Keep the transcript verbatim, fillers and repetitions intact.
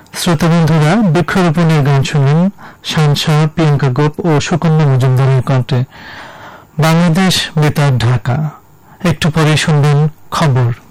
শ্রোতা বন্ধুরা, বৃক্ষরোপণের গান শুনুন শানশা, প্রিয়াঙ্কা গোপ ও সুকন্যা মজুমদারের কণ্ঠে। বাংলাদেশ বেতার, ঢাকা। একটু পরে শুনবেন খবর।